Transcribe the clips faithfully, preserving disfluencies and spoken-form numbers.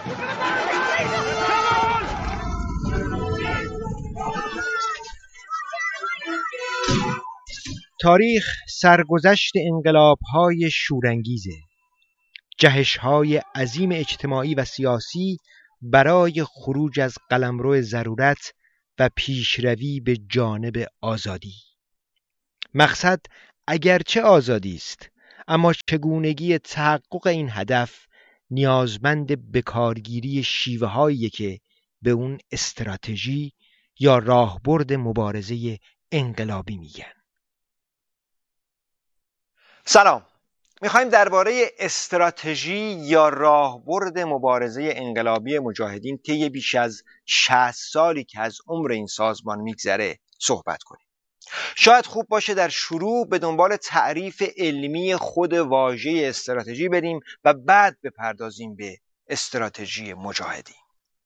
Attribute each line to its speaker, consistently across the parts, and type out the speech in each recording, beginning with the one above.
Speaker 1: تاریخ سرگذشت انقلاب‌های شورانگیزه، جهش‌های عظیم اجتماعی و سیاسی برای خروج از قلمرو ضرورت و پیشروی به جانب آزادی. مقصد اگرچه آزادی است، اما چگونگی تحقق این هدف نیازمند بکارگیری شیوه‌هایی که به اون استراتژی یا راهبرد مبارزه انقلابی میگن. سلام، میخوایم درباره استراتژی یا راهبرد مبارزه انقلابی مجاهدین طی بیش از شصت سالی که از عمر این سازمان میگذره صحبت کنیم. شاید خوب باشه در شروع به دنبال تعریف علمی خود واژه استراتژی بریم و بعد بپردازیم به استراتژی مجاهدین.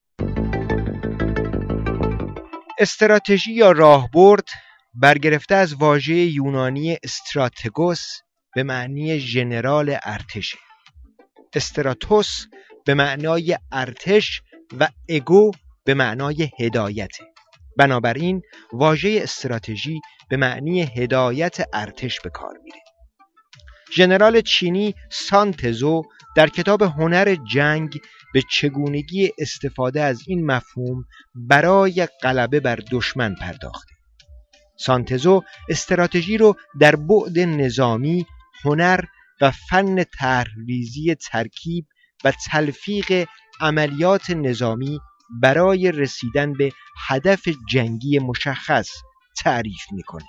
Speaker 1: استراتژی یا راهبرد برگرفته از واژه یونانی استراتگوس به معنی ژنرال ارتش، استراتوس به معنای ارتش و اگو به معنای هدایت. بنابراین واژه استراتژی به معنی هدایت ارتش به کار میره. ژنرال چینی سان تزو در کتاب هنر جنگ به چگونگی استفاده از این مفهوم برای غلبه بر دشمن پرداخته. سان تزو استراتژی رو در بعد نظامی، هنر و فن طرح‌ریزی ترکیب و تلفیق عملیات نظامی برای رسیدن به هدف جنگی مشخص تعریف میکنه.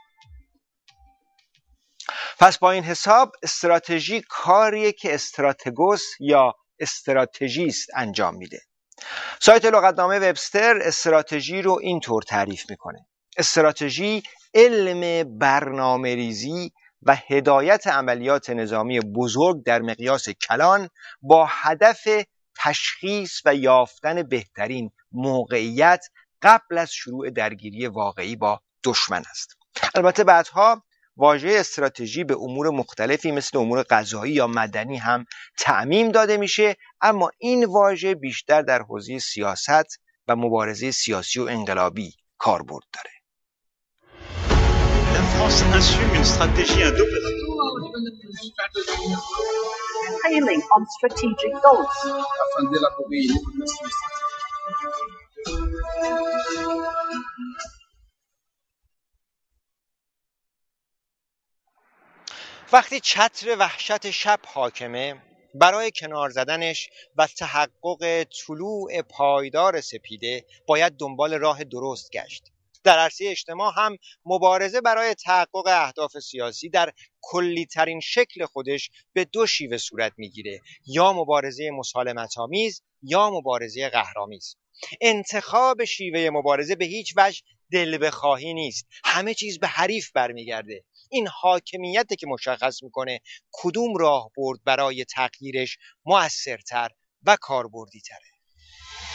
Speaker 1: پس با این حساب استراتژی کاریه که استراتگوس یا استراتژیست انجام میده. سایت لغتنامه وبستر استراتژی رو اینطور تعریف میکنه: استراتژی علم برنامه‌ریزی و هدایت عملیات نظامی بزرگ در مقیاس کلان با هدف تشخیص و یافتن بهترین موقعیت قبل از شروع درگیری واقعی با دشمن است. البته بعدها واژه استراتژی به امور مختلفی مثل امور قضایی یا مدنی هم تعمیم داده میشه، اما این واژه بیشتر در حوزه سیاست و مبارزه سیاسی و انقلابی کاربرد داره.
Speaker 2: La France assume une stratégie indo-pacifique.
Speaker 3: Hailing on strategic goals.
Speaker 4: Afin d'élaborer une évaluation
Speaker 1: وقتی چتر وحشت شب حاکمه، برای کنار زدنش و تحقق طلوع پایدار سپیده باید دنبال راه درست گشت. در عرصه اجتماع هم مبارزه برای تحقق اهداف سیاسی در کلی ترین شکل خودش به دو شیوه صورت میگیره: یا مبارزه مسالمت‌آمیز یا مبارزه قهرآمیز. انتخاب شیوه مبارزه به هیچ وجه دل بخواهی نیست، همه چیز به حریف برمیگرده. این حاکمیته که مشخص میکنه کدوم راه برد برای تغییرش مؤثرتر و کاربردی تره.